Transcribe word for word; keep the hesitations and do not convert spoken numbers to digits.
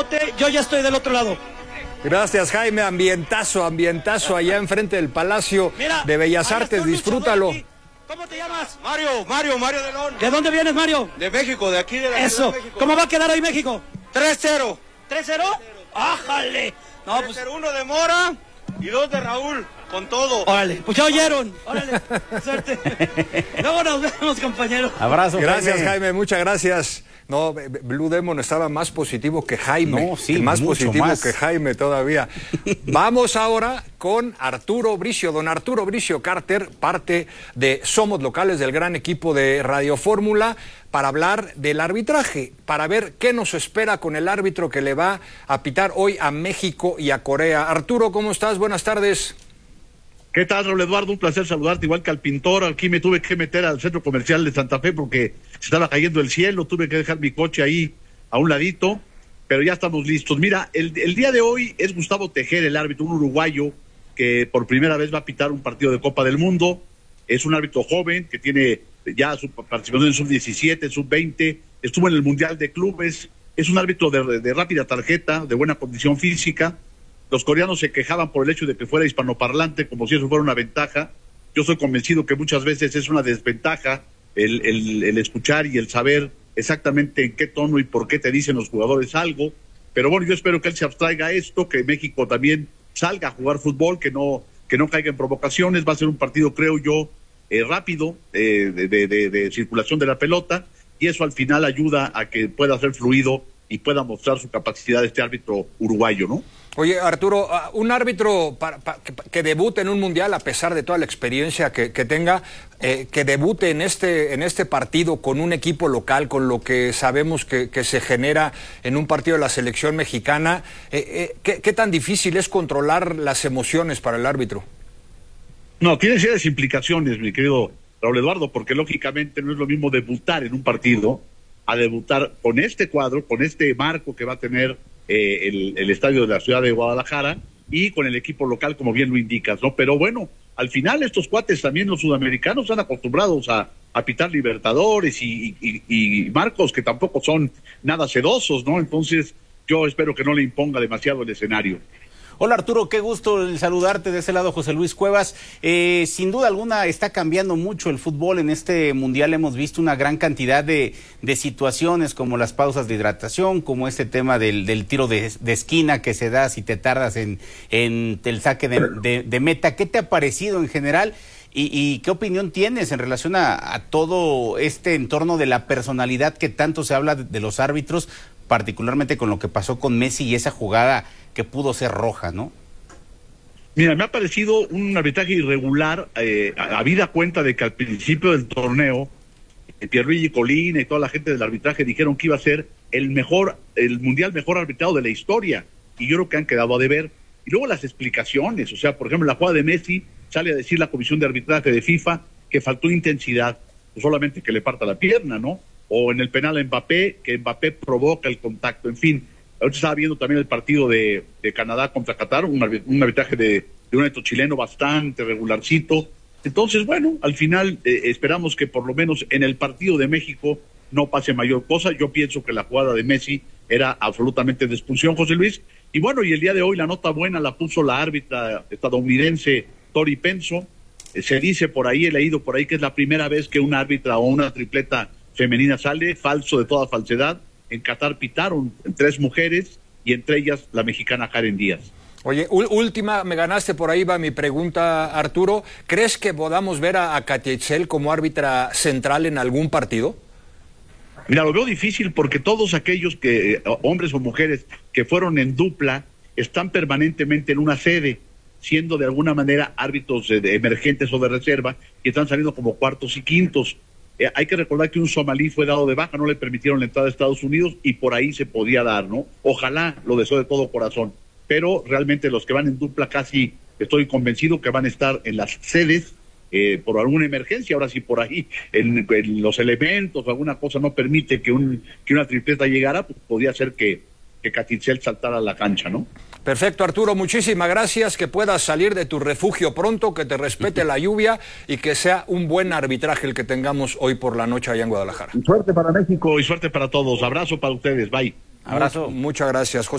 Cuídate, yo ya estoy del otro lado. Gracias, Jaime. Ambientazo, ambientazo allá enfrente del Palacio Mira, de Bellas Artes. Disfrútalo. ¿Cómo te llamas? Mario, Mario, Mario de León. ¿De dónde vienes, Mario? De México, de aquí de la Eso. de México. ¿Cómo va a quedar hoy México? tres cero. ¿tres cero? ¡Ájale! No, pues... uno de Mora y dos de Raúl, con todo. Órale, pues ya oyeron. Órale, suerte. Luego nos vemos, compañero. Abrazo, Gracias, Jaime. Jaime, muchas gracias. No, Blue Demon estaba más positivo que Jaime. No, sí, más positivo más. que Jaime todavía. Vamos ahora con Arturo Bricio. Don Arturo Bricio Carter, parte de Somos Locales del gran equipo de Radio Fórmula, para hablar del arbitraje, para ver qué nos espera con el árbitro que le va a pitar hoy a México y a Corea. Arturo, ¿cómo estás? Buenas tardes. ¿Qué tal, Raúl Eduardo? Un placer saludarte, igual que al pintor. Aquí me tuve que meter al centro comercial de Santa Fe porque se estaba cayendo el cielo, tuve que dejar mi coche ahí a un ladito, pero ya estamos listos. Mira, el, el día de hoy es Gustavo Tejera, el árbitro, un uruguayo que por primera vez va a pitar un partido de Copa del Mundo. Es un árbitro joven que tiene ya su participación en sub diecisiete, sub veinte, estuvo en el Mundial de Clubes, es un árbitro de, de rápida tarjeta, de buena condición física. Los coreanos se quejaban por el hecho de que fuera hispanoparlante, como si eso fuera una ventaja. Yo estoy convencido que muchas veces es una desventaja el, el, el escuchar y el saber exactamente en qué tono y por qué te dicen los jugadores algo. Pero bueno, yo espero que él se abstraiga a esto, que México también salga a jugar fútbol, que no, que no caiga en provocaciones. Va a ser un partido, creo yo, eh, rápido, eh, de, de, de, de circulación de la pelota, y eso al final ayuda a que pueda ser fluido y pueda mostrar su capacidad este árbitro uruguayo, ¿no? Oye, Arturo, un árbitro para, para, que, que debute en un mundial, a pesar de toda la experiencia que, que tenga, eh, que debute en este, en este partido con un equipo local, con lo que sabemos que, que se genera en un partido de la selección mexicana, eh, eh, ¿qué, ¿qué tan difícil es controlar las emociones para el árbitro? No, tiene serias implicaciones, mi querido Raúl Eduardo, porque lógicamente no es lo mismo debutar en un partido a debutar con este cuadro, con este marco que va a tener Eh, el, el estadio de la ciudad de Guadalajara y con el equipo local, como bien lo indicas, ¿no? Pero bueno, al final estos cuates también, los sudamericanos, están acostumbrados a, a pitar Libertadores y, y, y marcos que tampoco son nada sedosos, ¿no? Entonces yo espero que no le imponga demasiado el escenario. Hola Arturo, qué gusto saludarte de ese lado, José Luis Cuevas. Eh, sin duda alguna está cambiando mucho el fútbol en este mundial. Hemos visto una gran cantidad de, de situaciones como las pausas de hidratación, como este tema del, del tiro de, de esquina que se da si te tardas en, en el saque de, de, de meta. ¿Qué te ha parecido en general? ¿Y, y qué opinión tienes en relación a, a todo este entorno de la personalidad que tanto se habla de, de los árbitros, particularmente con lo que pasó con Messi y esa jugada que pudo ser roja, ¿no? Mira, me ha parecido un arbitraje irregular, eh, habida cuenta de que al principio del torneo, eh, Pierluigi Colina y toda la gente del arbitraje dijeron que iba a ser el mejor, el mundial mejor arbitrado de la historia, y yo creo que han quedado a deber. Y luego las explicaciones, o sea, por ejemplo, la jugada de Messi, sale a decir la comisión de arbitraje de FIFA que faltó intensidad, no solamente que le parta la pierna, ¿no? O en el penal a Mbappé, que Mbappé provoca el contacto, en fin. Ahorita estaba viendo también el partido de, de Canadá contra Qatar, un, un arbitraje de, de un árbitro chileno bastante regularcito. Entonces, bueno, al final eh, esperamos que por lo menos en el partido de México no pase mayor cosa. Yo pienso que la jugada de Messi era absolutamente de expulsión, José Luis. Y bueno, y el día de hoy la nota buena la puso la árbitra estadounidense Tori Penso. Eh, se dice por ahí, he leído por ahí que es la primera vez que una árbitra o una tripleta femenina sale, falso de toda falsedad. En Qatar pitaron tres mujeres y entre ellas la mexicana Karen Díaz. Oye, última, me ganaste por ahí, va mi pregunta, Arturo. ¿Crees que podamos ver a, a Katia Itzel como árbitra central en algún partido? Mira, lo veo difícil porque todos aquellos que, hombres o mujeres, que fueron en dupla, están permanentemente en una sede, siendo de alguna manera árbitros de, de emergentes o de reserva, y están saliendo como cuartos y quintos. Eh, hay que recordar que un somalí fue dado de baja, no le permitieron la entrada a Estados Unidos y por ahí se podía dar, ¿no? Ojalá, lo deseo de todo corazón, pero realmente los que van en dupla casi estoy convencido que van a estar en las sedes eh, por alguna emergencia. Ahora sí, por ahí en, en los elementos o alguna cosa no permite que, un, que una tripleta llegara, pues podría ser que, que Katia Itzel saltara a la cancha, ¿no? Perfecto, Arturo, muchísimas gracias, que puedas salir de tu refugio pronto, que te respete la lluvia y que sea un buen arbitraje el que tengamos hoy por la noche allá en Guadalajara. Suerte para México y suerte para todos. Abrazo para ustedes, bye. Abrazo. Muchas gracias, José.